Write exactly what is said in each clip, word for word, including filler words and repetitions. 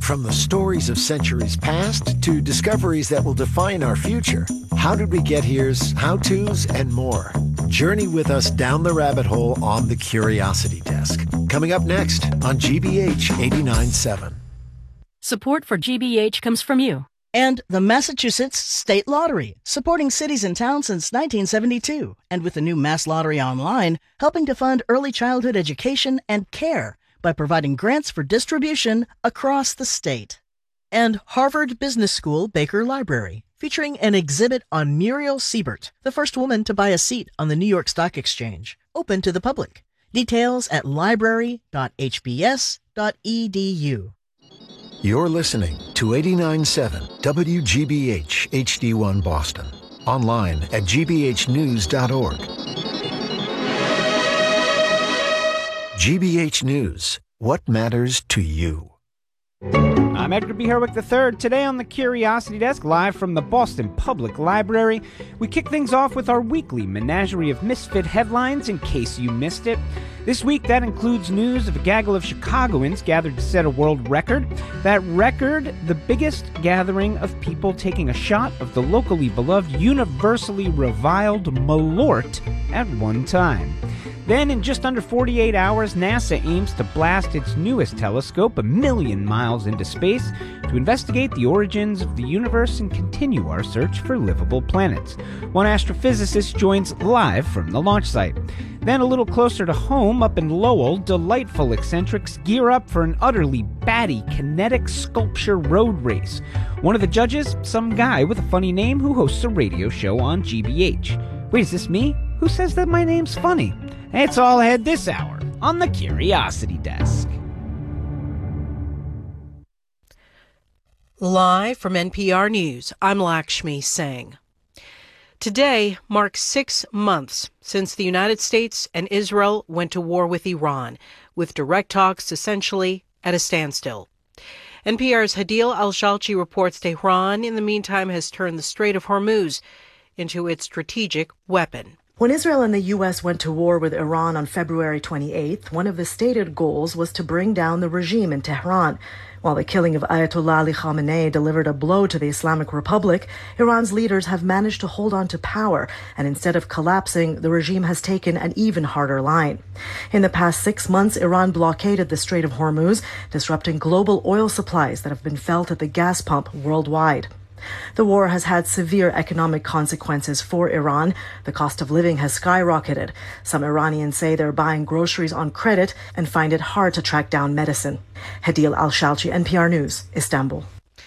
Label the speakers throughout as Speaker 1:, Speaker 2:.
Speaker 1: From the stories of centuries past to discoveries that will define our future, How Did We Get Here's how-tos and more. Journey with us down the rabbit hole on the Curiosity Desk. Coming up next on G B H eighty-nine point seven.
Speaker 2: Support for G B H comes from you.
Speaker 3: And the Massachusetts State Lottery, supporting cities and towns since nineteen seventy-two. And with the new Mass Lottery Online, helping to fund early childhood education and care by providing grants for distribution across the state. And Harvard Business School Baker Library, featuring an exhibit on Muriel Siebert, the first woman to buy a seat on the New York Stock Exchange, open to the public. Details at library dot h b s dot e d u.
Speaker 1: You're listening to eighty-nine point seven W G B H H D one Boston. Online at g b h news dot org. G B H News. What matters to you?
Speaker 4: I'm Edgar B. Herwick the third. Today on the Curiosity Desk, live from the Boston Public Library, we kick things off with our weekly menagerie of misfit headlines in case you missed it. This week, that includes news of a gaggle of Chicagoans gathered to set a world record. That record, the biggest gathering of people taking a shot of the locally beloved, universally reviled Malort at one time. Then, in just under forty-eight hours, NASA aims to blast its newest telescope a million miles into space to investigate the origins of the universe and continue our search for livable planets. One astrophysicist joins live from the launch site. Then, a little closer to home, up in Lowell, delightful eccentrics gear up for an utterly batty kinetic sculpture road race. One of the judges, some guy with a funny name who hosts a radio show on G B H. Wait, is this me? Who says that my name's funny? It's all ahead this hour on the Curiosity Desk.
Speaker 5: Live from N P R News, I'm Lakshmi Singh. Today marks six months since the United States and Israel went to war with Iran, with direct talks essentially at a standstill. N P R's Hadil Al-Shalchi reports Tehran, in the meantime, has turned the Strait of Hormuz into its strategic weapon.
Speaker 6: When Israel and the U S went to war with Iran on February twenty-eighth, one of the stated goals was to bring down the regime in Tehran. While the killing of Ayatollah Ali Khamenei delivered a blow to the Islamic Republic, Iran's leaders have managed to hold on to power, and instead of collapsing, the regime has taken an even harder line. In the past six months, Iran blockaded the Strait of Hormuz, disrupting global oil supplies that have been felt at the gas pump worldwide. The war has had severe economic consequences for Iran. The cost of living has skyrocketed. Some Iranians say they're buying groceries on credit and find it hard to track down medicine. Hadil Al-Shalchi, N P R News, Istanbul.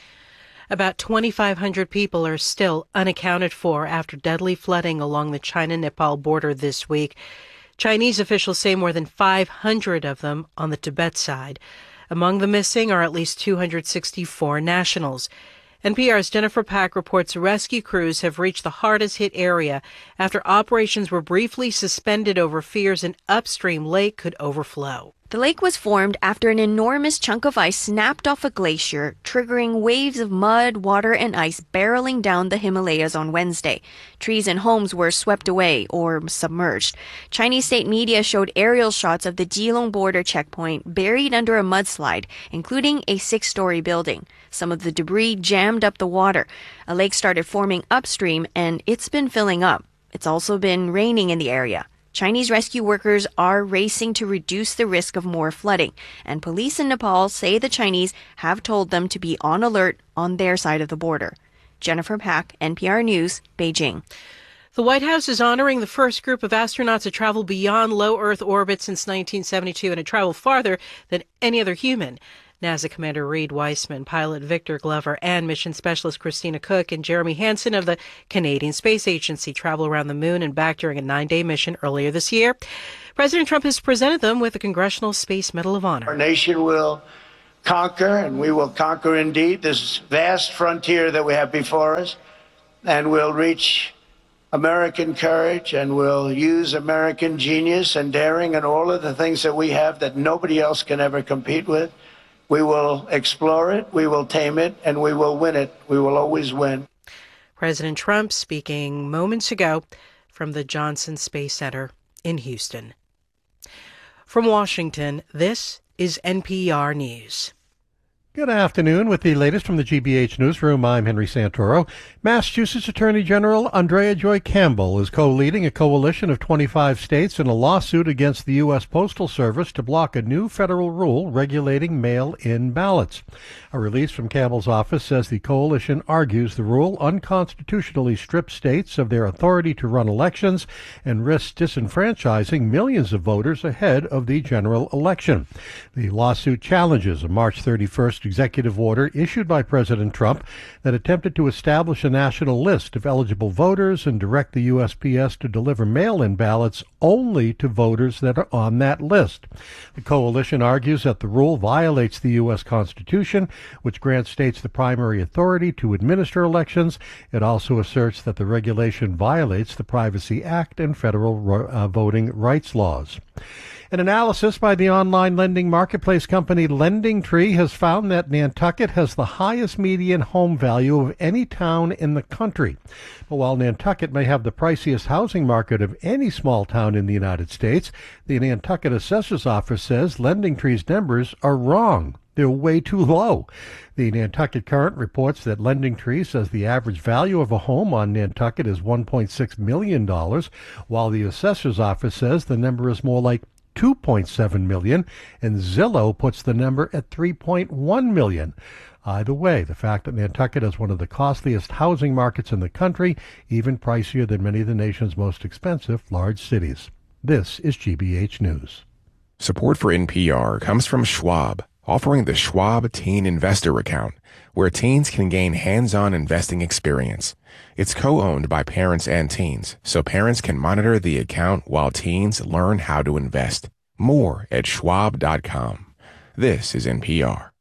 Speaker 5: About twenty-five hundred people are still unaccounted for after deadly flooding along the China-Nepal border this week. Chinese officials say more than five hundred of them on the Tibet side. Among the missing are at least two hundred sixty-four nationals. N P R's Jennifer Pack reports rescue crews have reached the hardest-hit area after operations were briefly suspended over fears an upstream lake could overflow.
Speaker 7: The lake was formed after an enormous chunk of ice snapped off a glacier, triggering waves of mud, water, and ice barreling down the Himalayas on Wednesday. Trees and homes were swept away or submerged. Chinese state media showed aerial shots of the Jilong border checkpoint buried under a mudslide, including a six-story building. Some of the debris jammed up the water. A lake started forming upstream, and it's been filling up. It's also been raining in the area. Chinese rescue workers are racing to reduce the risk of more flooding, and police in Nepal say the Chinese have told them to be on alert on their side of the border. Jennifer Pack, N P R News, Beijing.
Speaker 5: The White House is honoring the first group of astronauts to travel beyond low Earth orbit since nineteen seventy-two and to travel farther than any other human. NASA Commander Reed Wiseman, pilot Victor Glover, and mission specialist Christina Cook and Jeremy Hansen of the Canadian Space Agency traveled around the moon and back during a nine-day mission earlier this year. President Trump has presented them with the Congressional Space Medal of Honor.
Speaker 8: Our nation will conquer, and we will conquer indeed, this vast frontier that we have before us, and we'll reach American courage, and we'll use American genius and daring and all of the things that we have that nobody else can ever compete with. We will explore it, we will tame it, and we will win it. We will always win.
Speaker 5: President Trump speaking moments ago from the Johnson Space Center in Houston. From Washington, this is N P R News.
Speaker 9: Good afternoon. With the latest from the G B H Newsroom, I'm Henry Santoro. Massachusetts Attorney General Andrea Joy Campbell is co-leading a coalition of twenty-five states in a lawsuit against the U S Postal Service to block a new federal rule regulating mail-in ballots. A release from Campbell's office says the coalition argues the rule unconstitutionally strips states of their authority to run elections and risks disenfranchising millions of voters ahead of the general election. The lawsuit challenges a March thirty-first executive order issued by President Trump that attempted to establish a national list of eligible voters and direct the U S P S to deliver mail-in ballots only to voters that are on that list. The coalition argues that the rule violates the U S Constitution, which grants states the primary authority to administer elections. It also asserts that the regulation violates the Privacy Act and federal uh, voting rights laws. An analysis by the online lending marketplace company LendingTree has found that Nantucket has the highest median home value of any town in the country. But while Nantucket may have the priciest housing market of any small town in the United States, the Nantucket Assessor's Office says LendingTree's numbers are wrong. They're way too low. The Nantucket Current reports that LendingTree says the average value of a home on Nantucket is one point six million dollars, while the Assessor's Office says the number is more like two point seven million dollars, and Zillow puts the number at three point one million dollars. Either way, the fact that Nantucket is one of the costliest housing markets in the country, even pricier than many of the nation's most expensive large cities. This is G B H News.
Speaker 10: Support for N P R comes from Schwab, offering the Schwab Teen Investor Account, where teens can gain hands-on investing experience. It's co-owned by parents and teens, so parents can monitor the account while teens learn how to invest. More at schwab dot com. This is N P R.